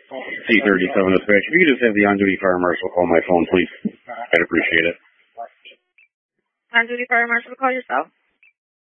C37 dispatch. If you could just have the on-duty fire marshal call my phone, please. I'd appreciate it. On-duty fire marshal, call yourself.